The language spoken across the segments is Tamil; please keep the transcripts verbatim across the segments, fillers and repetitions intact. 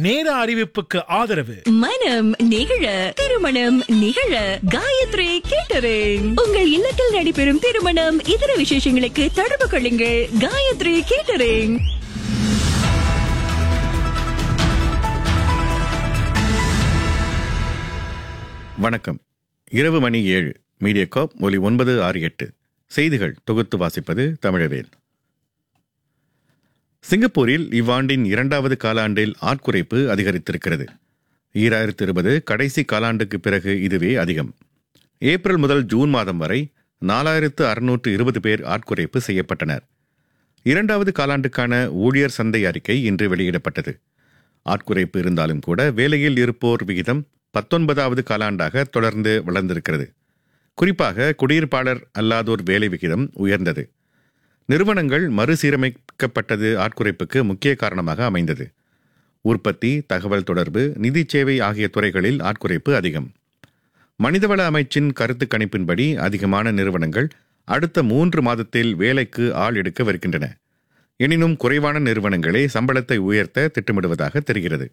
நேர அறிவிப்புக்கு ஆதரவு மனம் நிகழ திருமணம் நிகழ காயத்ரி கேட்டரிங். உங்கள் இல்லத்தில் நடைபெறும் திருமணம் இதர விசேஷங்களுக்கு தொடர்பு கொள்ளுங்கள். காயத்ரி கேட்டரிங். வணக்கம். இரவு மணி ஏழு. மீடியாகாப் ஒலி ஒன்பது ஆறு எட்டு. செய்திகள் தொகுத்து வாசிப்பது தமிழவேல். சிங்கப்பூரில் இவ்வாண்டின் இரண்டாவது காலாண்டில் ஆட்குறைப்பு அதிகரித்திருக்கிறது. ஈராயிரத்து இருபது கடைசி காலாண்டுக்கு பிறகு இதுவே அதிகம். ஏப்ரல் முதல் ஜூன் மாதம் வரை நாலாயிரத்து அறுநூற்று இருபது பேர் ஆட்குறைப்பு செய்யப்பட்டனர். இரண்டாவது காலாண்டுக்கான ஊழியர் சந்தை அறிக்கை இன்று வெளியிடப்பட்டது. ஆட்குறைப்பு இருந்தாலும் கூட வேலையில் இருப்போர் விகிதம் பத்தொன்பதாவது காலாண்டாக தொடர்ந்து வளர்ந்திருக்கிறது. குறிப்பாக குடியிருப்பாளர் அல்லாதோர் வேலை விகிதம் உயர்ந்தது. நிறுவனங்கள் மறுசீரமைக்கப்பட்டது ஆட்குறைப்புக்கு முக்கிய காரணமாக அமைந்தது. உற்பத்தி, தகவல் தொடர்பு, நிதி சேவை ஆகிய துறைகளில் ஆட்குறைப்பு அதிகம். மனிதவள அமைச்சின் கருத்து கணிப்பின்படி அதிகமான நிறுவனங்கள் அடுத்த மூன்று மாதத்தில் வேலைக்கு ஆள் எடுக்கவிருக்கின்றன. எனினும் குறைவான நிறுவனங்களே சம்பளத்தை உயர்த்த திட்டமிடுவதாக தெரிகிறது.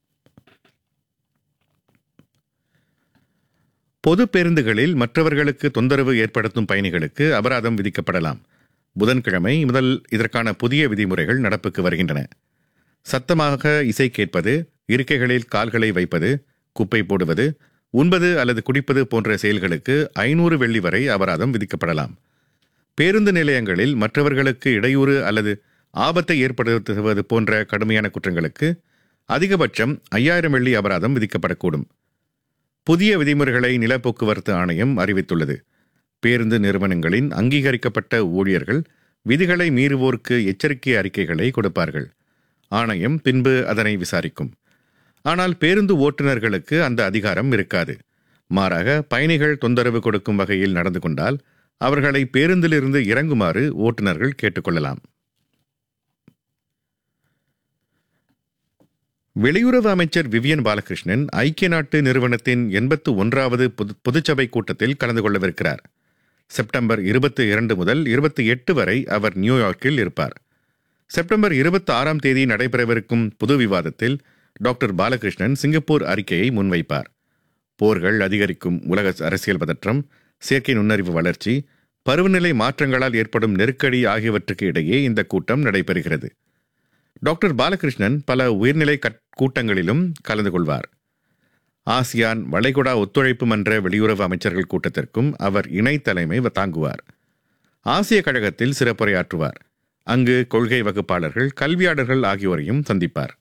பொது பேருந்துகளில் மற்றவர்களுக்கு தொந்தரவு ஏற்படுத்தும் பயணிகளுக்கு அபராதம் விதிக்கப்படலாம். புதன்கிழமை முதல் இதற்கான புதிய விதிமுறைகள் நடப்புக்கு வருகின்றன. சத்தமாக இசை கேட்பது, இருக்கைகளில் கால்களை வைப்பது, குப்பை போடுவது, உண்பது அல்லது குடிப்பது போன்ற செயல்களுக்கு ஐநூறு வெள்ளி வரை அபராதம் விதிக்கப்படலாம். பேருந்து நிலையங்களில் மற்றவர்களுக்கு இடையூறு அல்லது ஆபத்தை ஏற்படுத்துவது போன்ற கடுமையான குற்றங்களுக்கு அதிகபட்சம் ஐயாயிரம் வெள்ளி அபராதம் விதிக்கப்படக்கூடும். புதிய விதிமுறைகளை நிலப்போக்குவரத்து ஆணையம் அறிவித்துள்ளது. பேருந்து நிறுவனங்களின் அங்கீகரிக்கப்பட்ட ஊழியர்கள் விதிகளை மீறுவோருக்கு எச்சரிக்கை அறிக்கைகளை கொடுப்பார்கள். ஆணையம் பின்பு அதனை விசாரிக்கும். ஆனால் பேருந்து ஓட்டுநர்களுக்கு அந்த அதிகாரம் இருக்காது. மாறாக பயணிகள் தொந்தரவு கொடுக்கும் வகையில் நடந்து கொண்டால் அவர்களை பேருந்திலிருந்து இறங்குமாறு ஓட்டுநர்கள் கேட்டுக்கொள்ளலாம். வெளியுறவு அமைச்சர் விவியன் பாலகிருஷ்ணன் ஐக்கிய நாட்டு நிறுவனத்தின் எண்பத்து ஒன்றாவது பொதுச்சபை கூட்டத்தில் கலந்து கொள்ளவிருக்கிறார். செப்டம்பர் இருபத்தி இரண்டு முதல் இருபத்தி எட்டு வரை அவர் நியூயார்க்கில் இருப்பார். செப்டம்பர் இருபத்தி ஆறாம் தேதி நடைபெறவிருக்கும் பொது விவாதத்தில் டாக்டர் பாலகிருஷ்ணன் சிங்கப்பூர் அறிக்கையை முன்வைப்பார். போர்கள், அதிகரிக்கும் உலக அரசியல் பதற்றம், செயற்கை நுண்ணறிவு வளர்ச்சி, பருவநிலை மாற்றங்களால் ஏற்படும் நெருக்கடி ஆகியவற்றுக்கு இடையே இந்த கூட்டம் நடைபெறுகிறது. டாக்டர் பாலகிருஷ்ணன் பல உயர்நிலை கூட்டங்களிலும் கலந்து கொள்வார். ஆசியான் வளைகுடா ஒத்துழைப்பு மன்ற வெளியுறவு அமைச்சர்கள் கூட்டத்திற்கும் அவர் இணை தலைமை தாங்குவார். ஆசிய கழகத்தில் சிறப்புரையாற்றுவார். அங்கு கொள்கை வகுப்பாளர்கள், கல்வியாளர்கள் ஆகியோரையும் சந்திப்பார்.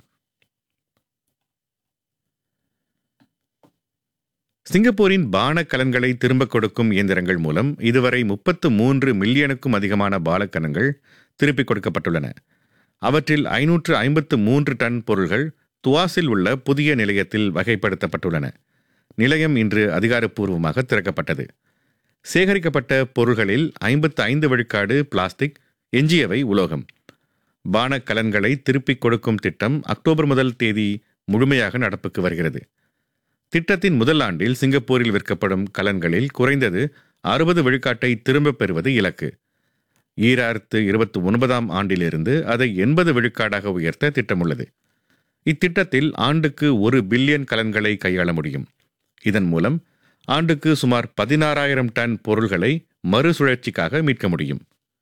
சிங்கப்பூரின் பான கலன்களை திரும்பக் கொடுக்கும் இயந்திரங்கள் மூலம் இதுவரை முப்பத்து மூன்று மில்லியனுக்கும் அதிகமான பாலக்கலன்கள் திருப்பிக் கொடுக்கப்பட்டுள்ளன. அவற்றில் ஐநூற்று ஐம்பத்து மூன்று டன் பொருள்கள் துவாஸில் உள்ள புதிய நிலையத்தில் வகைப்படுத்தப்பட்டுள்ளன. நிலையம் இன்று அதிகாரப்பூர்வமாக திறக்கப்பட்டது. சேகரிக்கப்பட்ட பொருள்களில் ஐம்பத்து ஐந்து விழுக்காடு பிளாஸ்டிக், எஞ்சியவை உலோகம். பானக்கலன்களை திருப்பிக் கொடுக்கும் திட்டம் அக்டோபர் முதல் தேதி முழுமையாக நடப்புக்கு வருகிறது. திட்டத்தின் முதல் ஆண்டில் சிங்கப்பூரில் விற்கப்படும் கலன்களில் குறைந்தது அறுபது விழுக்காட்டை திரும்பப் பெறுவது இலக்கு. ஈராயிரத்து இருபத்தி ஒன்பதாம் ஆண்டிலிருந்து அதை எண்பது விழுக்காடாக உயர்த்த திட்டமுள்ளது. இத்திட்டத்தில் ஆண்டுக்கு ஒரு பில்லியன் கலன்களை கையாள முடியும். இதன் மூலம் ஆண்டுக்கு சுமார் பதினாறாயிரம் டன் பொருள்களை மறுசுழற்சிக்காக மீட்க முடியும்.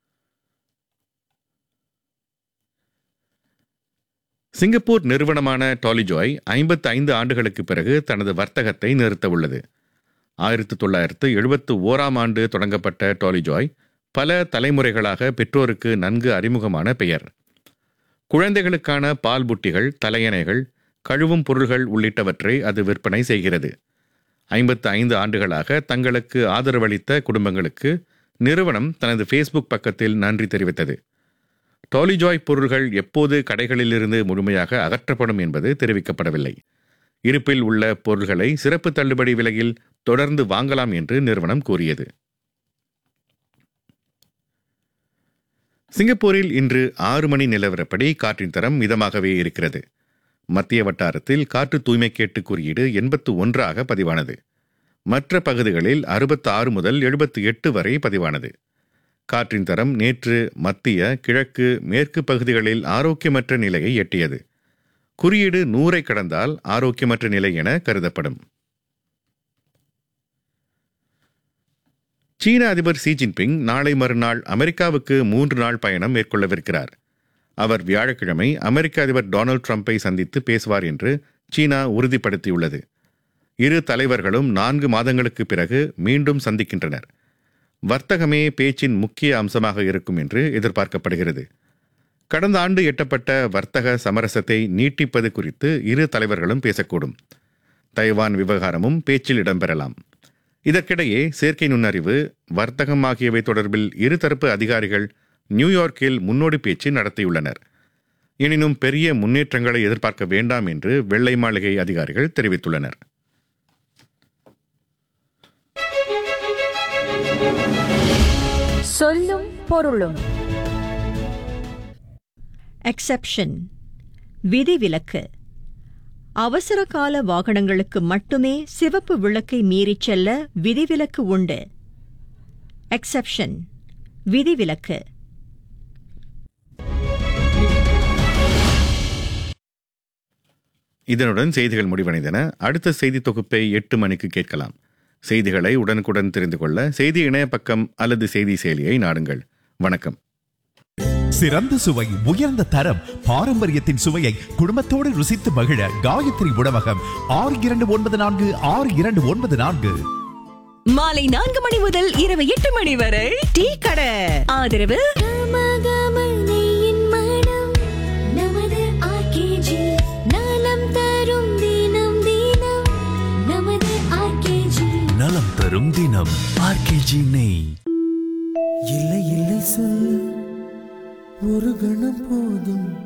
சிங்கப்பூர் நிறுவனமான டாலிஜாய் ஐம்பத்தி ஐந்து ஆண்டுகளுக்கு பிறகு தனது வர்த்தகத்தை நிறுத்த உள்ளது. ஆயிரத்தி தொள்ளாயிரத்து எழுபத்து ஓராம் ஆண்டு தொடங்கப்பட்ட டாலிஜாய் பல தலைமுறைகளாக பெற்றோருக்கு நன்கு அறிமுகமான பெயர். குழந்தைகளுக்கான பால் புட்டிகள், தலையணைகள், கழுவும் பொருள்கள் உள்ளிட்டவற்றை அது விற்பனை செய்கிறது. ஐம்பத்து ஐந்து ஆண்டுகளாக தங்களுக்கு ஆதரவளித்த குடும்பங்களுக்கு நிறுவனம் தனது ஃபேஸ்புக் பக்கத்தில் நன்றி தெரிவித்தது. டாலிஜாய் பொருள்கள் எப்போது கடைகளிலிருந்து முழுமையாக அகற்றப்படும் என்பது தெரிவிக்கப்படவில்லை. இருப்பில் உள்ள பொருள்களை சிறப்பு தள்ளுபடி விலையில் தொடர்ந்து வாங்கலாம் என்று நிறுவனம் கூறியது. சிங்கப்பூரில் இன்று ஆறு மணி நிலவரப்படி காற்றின் தரம் மிதமாகவே இருக்கிறது. மத்திய வட்டாரத்தில் காற்று தூய்மை கேட்டு குறியீடு எண்பத்து ஒன்றாக பதிவானது. மற்ற பகுதிகளில் அறுபத்தி ஆறு முதல் எழுபத்தி எட்டு வரை பதிவானது. காற்றின் தரம் நேற்று மத்திய, கிழக்கு, மேற்கு பகுதிகளில் ஆரோக்கியமற்ற நிலையை எட்டியது. குறியீடு நூறை கடந்தால் ஆரோக்கியமற்ற நிலை என கருதப்படும். சீன அதிபர் ஷி ஜின்பிங் நாளை மறுநாள் அமெரிக்காவுக்கு மூன்று நாள் பயணம் மேற்கொள்ளவிருக்கிறார். அவர் வியாழக்கிழமை அமெரிக்க அதிபர் டொனால்ட் ட்ரம்பை சந்தித்து பேசுவார் என்று சீனா உறுதிப்படுத்தியுள்ளது. இரு தலைவர்களும் நான்கு மாதங்களுக்கு பிறகு மீண்டும் சந்திக்கின்றனர். வர்த்தகமே பேச்சின் முக்கிய அம்சமாக இருக்கும் என்று எதிர்பார்க்கப்படுகிறது. கடந்த ஆண்டு எட்டப்பட்ட வர்த்தக சமரசத்தை நீட்டிப்பது குறித்து இரு தலைவர்களும் பேசக்கூடும். தைவான் விவகாரமும் பேச்சில் இடம்பெறலாம். இதற்கிடையே செயற்கை நுண்ணறிவு, வர்த்தகம் ஆகியவை தொடர்பில் இருதரப்பு அதிகாரிகள் நியூயார்க்கில் முன்னோடி பேச்சு நடத்தியுள்ளனர். எனினும் பெரிய முன்னேற்றங்களை எதிர்பார்க்க வேண்டாம் என்று வெள்ளை மாளிகை அதிகாரிகள் தெரிவித்துள்ளனர். சொல்லும் பொருளும். எக்ஸெப்ஷன் விதிவிலக்கு. அவசர கால வாகனங்களுக்கு மட்டுமே சிவப்பு விளக்கை மீறிச் செல்ல விதிவிலக்கு உண்டு. எக்ஸெப்ஷன் விதிவிலக்கு. இதனுடன் செய்திகள் முடிவடைந்தன. அடுத்த செய்தி தொகுப்பை எட்டு மணிக்கு கேட்கலாம். செய்திகளை உடனுக்குடன் தெரிந்து கொள்ள செய்தி இணைய பக்கம் அல்லது செய்தி செயலியை நாடுங்கள். வணக்கம். சிறந்த சுவை, உயர்ந்த தரம், பாரம்பரியத்தின் சுவையை குடும்பத்தோடு ருசித்து மகிழ காயத்ரி உணவகம். ஆறு இரண்டு ஒன்பது நான்கு ஆறு இரண்டு ஒன்பது நான்கு. மாலை நான்கு மணி முதல் இரவு எட்டு மணி வரை டீ கடை. ஆதரவு நலம் தரும் தினம் ஆர்கேஜி நெய். இல்லை இல்லை சொல்ல ஒரு கணம் போதும்.